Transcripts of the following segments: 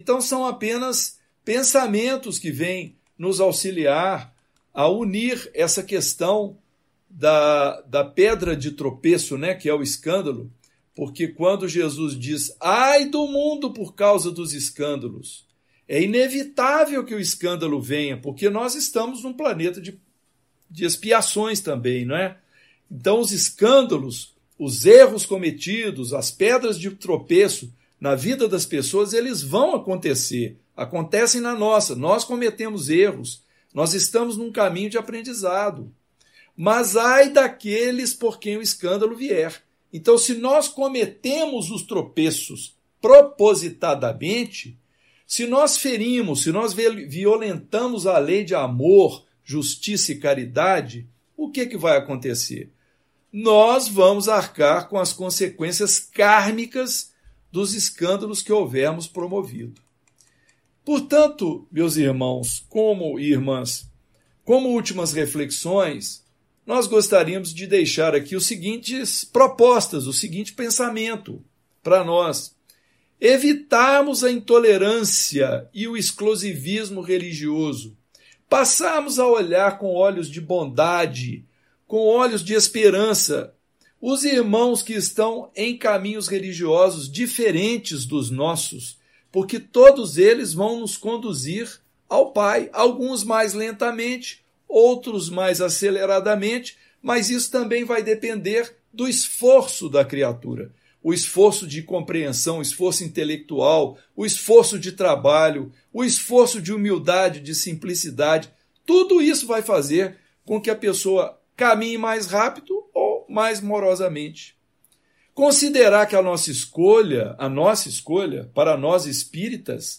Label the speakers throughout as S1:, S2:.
S1: Então são apenas pensamentos que vêm nos auxiliar a unir essa questão da pedra de tropeço, né, que é o escândalo, porque quando Jesus diz, ai do mundo por causa dos escândalos, é inevitável que o escândalo venha, porque nós estamos num planeta de expiações também, não é? Então os escândalos, os erros cometidos, as pedras de tropeço na vida das pessoas, eles vão acontecer, acontecem na nossa, nós cometemos erros, nós estamos num caminho de aprendizado. Mas ai daqueles por quem o escândalo vier. Então, se nós cometemos os tropeços propositadamente, se nós ferimos, se nós violentamos a lei de amor, justiça e caridade, o que vai acontecer? Nós vamos arcar com as consequências kármicas dos escândalos que houvermos promovido. Portanto, meus irmãos e irmãs, como últimas reflexões, nós gostaríamos de deixar aqui os seguintes propostas, o seguinte pensamento para nós. Evitarmos a intolerância e o exclusivismo religioso. Passarmos a olhar com olhos de bondade, com olhos de esperança, os irmãos que estão em caminhos religiosos diferentes dos nossos, porque todos eles vão nos conduzir ao Pai, alguns mais lentamente, outros mais aceleradamente, mas isso também vai depender do esforço da criatura. O esforço de compreensão, o esforço intelectual, o esforço de trabalho, o esforço de humildade, de simplicidade, tudo isso vai fazer com que a pessoa caminhe mais rápido ou mais morosamente. Considerar que a nossa escolha, para nós espíritas,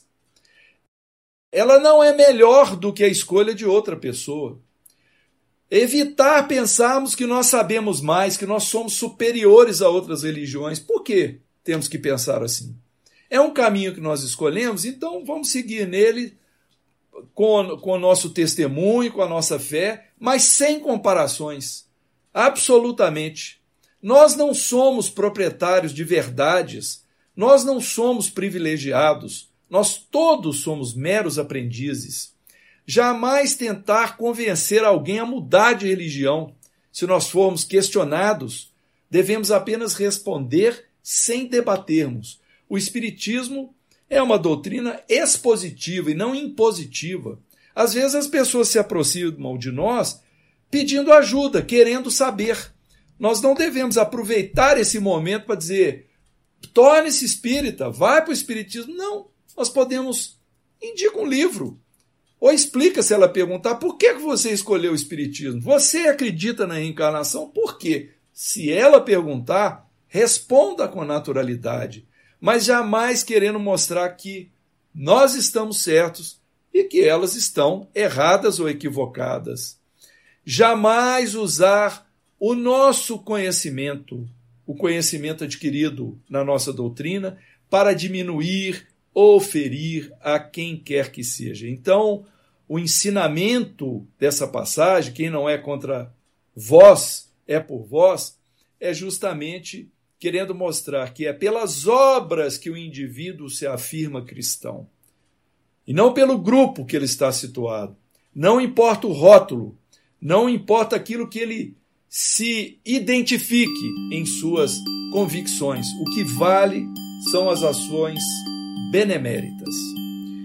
S1: ela não é melhor do que a escolha de outra pessoa. Evitar pensarmos que nós sabemos mais, que nós somos superiores a outras religiões. Por que temos que pensar assim? É um caminho que nós escolhemos, então vamos seguir nele com o nosso testemunho, com a nossa fé, mas sem comparações. Absolutamente. Nós não somos proprietários de verdades, nós não somos privilegiados, nós todos somos meros aprendizes. Jamais tentar convencer alguém a mudar de religião. Se nós formos questionados, devemos apenas responder sem debatermos. O Espiritismo é uma doutrina expositiva e não impositiva. Às vezes as pessoas se aproximam de nós pedindo ajuda, querendo saber. Nós não devemos aproveitar esse momento para dizer, torne-se espírita, vai para o Espiritismo. Não, nós podemos, indica um livro. Ou explica, se ela perguntar, por que você escolheu o Espiritismo? Você acredita na reencarnação? Por quê? Se ela perguntar, responda com naturalidade, mas jamais querendo mostrar que nós estamos certos e que elas estão erradas ou equivocadas. Jamais usar o nosso conhecimento, o conhecimento adquirido na nossa doutrina, para diminuir ou ferir a quem quer que seja. Então, o ensinamento dessa passagem, quem não é contra vós, é por vós, é justamente querendo mostrar que é pelas obras que o indivíduo se afirma cristão. E não pelo grupo que ele está situado. Não importa o rótulo, não importa aquilo que ele se identifique em suas convicções. O que vale são as ações beneméritas.